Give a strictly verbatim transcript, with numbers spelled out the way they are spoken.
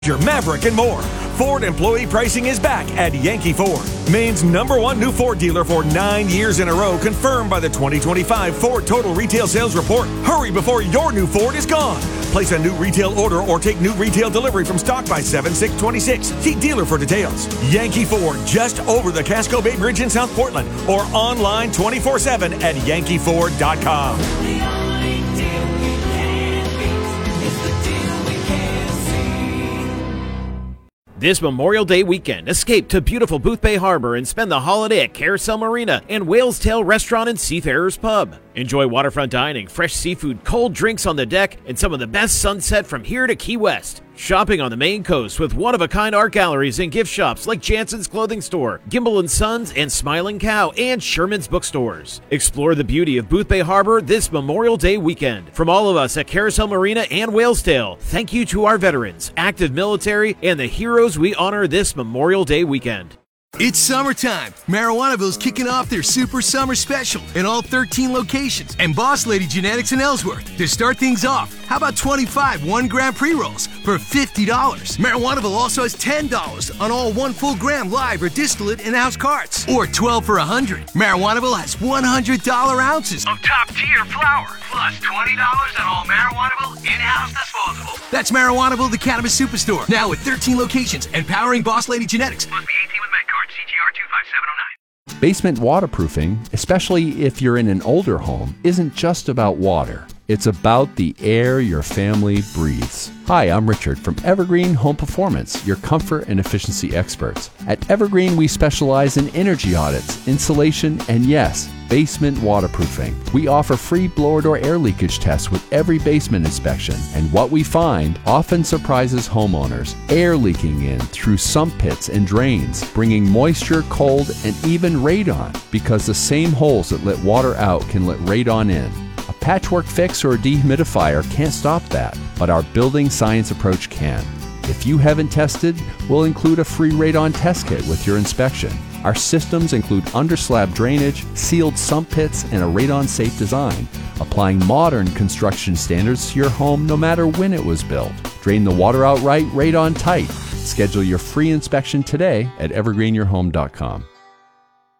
Your Maverick and more. Ford employee pricing is back at Yankee Ford. Maine's number one new Ford dealer for nine years in a row, confirmed by the twenty twenty-five Ford Total Retail Sales Report. Hurry before your new Ford is gone. Place a new retail order or take new retail delivery from stock by seven six twenty-six. See dealer for details. Yankee Ford, just over the Casco Bay Bridge in South Portland, or online twenty-four seven at yankee ford dot com. This Memorial Day weekend, escape to beautiful Boothbay Harbor and spend the holiday at Carousel Marina and Whale's Tail Restaurant and Seafarers Pub. Enjoy waterfront dining, fresh seafood, cold drinks on the deck, and some of the best sunset from here to Key West. Shopping on the Maine coast with one-of-a-kind art galleries and gift shops like Jansen's Clothing Store, Gimbel and Sons, and Smiling Cow, and Sherman's Bookstores. Explore the beauty of Boothbay Harbor this Memorial Day weekend. From all of us at Carousel Marina and Whale's Tail, thank you to our veterans, active military, and the heroes we honor this Memorial Day weekend. It's summertime. Marijuanaville's kicking off their Super Summer Special in all thirteen locations and Boss Lady Genetics in Ellsworth. To start things off, how about twenty-five one-gram pre-rolls for fifty dollars? Marijuanaville also has ten dollars on all one full gram live or distillate in-house carts, or twelve for one hundred dollars. Marijuanaville has one hundred dollars ounces of top-tier flower, plus twenty dollars on all Marijuanaville in-house disposable. That's Marijuanaville, the cannabis superstore, now with thirteen locations and powering Boss Lady Genetics. Must be eighteen with MedCard. C G R two five seven oh nine. Basement waterproofing, especially if you're in an older home, isn't just about water. It's about the air your family breathes. Hi, I'm Richard from Evergreen Home Performance, your comfort and efficiency experts. At Evergreen, we specialize in energy audits, insulation, and yes, basement waterproofing. We offer free blower door air leakage tests with every basement inspection, and what we find often surprises homeowners. Air leaking in through sump pits and drains, bringing moisture, cold, and even radon, because the same holes that let water out can let radon in. A patchwork fix or a dehumidifier can't stop that, but our building science approach can. If you haven't tested, we'll include a free radon test kit with your inspection. Our systems include underslab drainage, sealed sump pits, and a radon-safe design, applying modern construction standards to your home no matter when it was built. Drain the water out right, radon tight. Schedule your free inspection today at evergreen your home dot com.